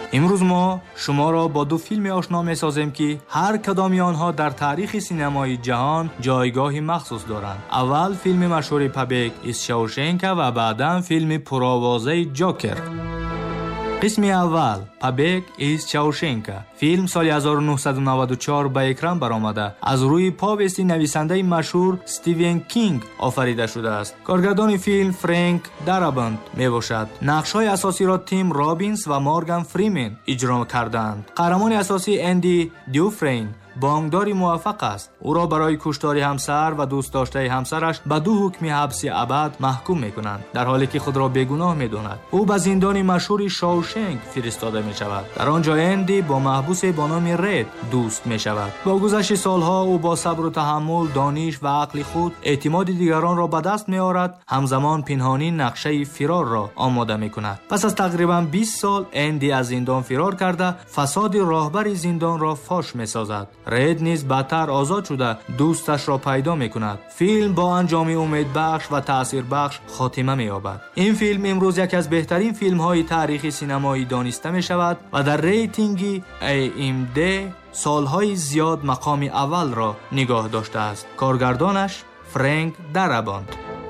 امروز ما شما را با دو فیلم آشنا می‌سازیم که هر کدام آنها در تاریخ سینمای جهان جایگاهی مخصوص دارند. اول فیلم مشهور پابک از شاوشنک و بعداً فیلم پرآوازه جوکر. قسم اول پابک از شاوشنک. فیلم سال 1994 به اکران برآمده از روی پاوستی نویسنده مشهور استیون کینگ آفریده شده است. کارگردان فیلم فرانک دارابنت میباشد. نقش‌های اساسی را تیم رابینز و مورگان فریمن اجرا کردند. قهرمان اساسی اندی دیوفرین بانکداری موفق است. او را برای کشتار همسر و دوست داشته همسرش به 2 حکم حبس ابد محکوم می‌کنند، در حالی که خود را بیگناه می‌داند. او به زندان مشهور شاوشنک فرستاده می‌شود. در آنجا اندی با محبوس با نام رید دوست می‌شود. با گذشت سالها او با صبر و تحمل، دانش و عقل خود اعتماد دیگران را به دست می‌آورد، همزمان پنهانی نقشه فرار را آماده می‌کند. پس از تقریباً 20 سال اندی از زندان فرار کرده فساد راهبر زندان را فاش می‌سازد. رید نیز بدتر آزاد شده دوستش را پیدا می‌کند. فیلم با انجام امیدبخش و تاثیربخش خاتمه می‌یابد. این فیلم امروز یکی از بهترین فیلم‌های تاریخ سینمایی دانسته می‌شود و در ریتینگ IMDb سالهای زیاد مقام اول را نگاه داشته است. کارگردانش فرانک دارابنت.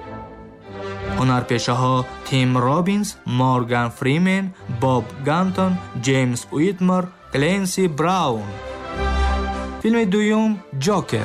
هنرپیشه‌ها تیم رابینز، مورگان فریمن، باب گانتون، جیمز ویتمر، کلنسی براون. فیلم دوم جوکر.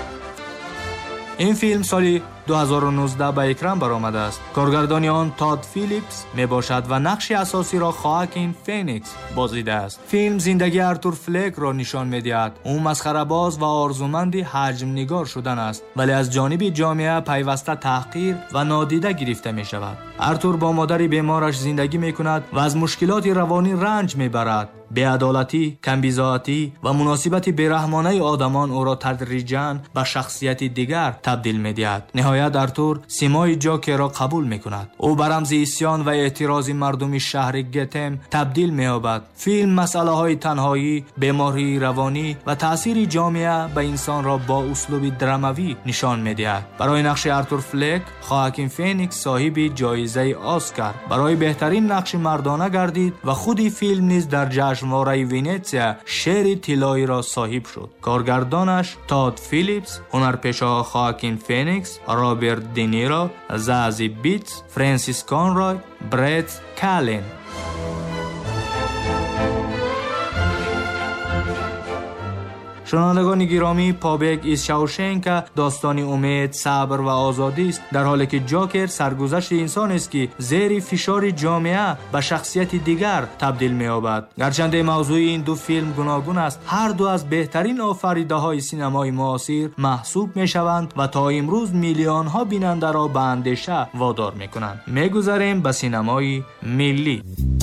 این فیلم سال 2019 به اکران برآمده است. کارگردان آن تاد فیلیپس می باشد و نقش اساسی را خواکین فینیکس بازیده است. فیلم زندگی ارتور فلک را نشان می‌دهد. او مسخره باز و آرزومند حجم نگار شدن است، ولی از جانب جامعه پیوسته تحقیر و نادیده گرفته می شود. ارتور با مادر بیمارش زندگی می کند و از مشکلات روانی رنج می برد. بی‌عدالتی، کمبیزاتی و مناسبت بی‌رحمانه آدمان او را تدریجاً به شخصیت دیگر تبدیل می‌دهد. نهایت ارتور سیمای جوکر را قبول می‌کند. او به رمز اسیان و اعتراض مردم شهر گتم تبدیل می‌یابد. فیلم مسئله‌های تنهایی، بیماری روانی و تأثیر جامعه به انسان را با اسلوب درامایی نشان می‌دهد. برای نقش ارتور فلک، خواکین فینیکس صاحب جایزه اسکار برای بهترین نقش مردانه گردید و خود فیلم نیز در جشنواره ونیزیا شیر طلایی را صاحب شد. کارگردانش تاد فیلیپس، هنرپیشه‌ها خواکین فینیکس، رابرت دینیرو، زازی بیتس، فرانسیس کانرای، برت کالین. شنوندگان گرامی، پابک از شاوشنک داستانی امید، صبر و آزادی است، در حالی که جوکر سرگذشت انسان است که زیر فشار جامعه به شخصیت دیگر تبدیل می‌یابد. گرچند موضوع این دو فیلم گوناگون است، هر دو از بهترین آفریده‌های سینمای معاصر محسوب می‌شوند و تا امروز میلیون‌ها بیننده را به اندیشه وادار می‌کنند. می‌گذاریم به سینمای ملی.